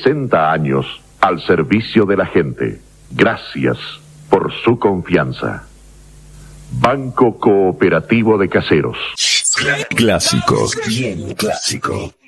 60 años al servicio de la gente. Gracias por su confianza. Banco Cooperativo de Caseros. Clásico. Bien clásico.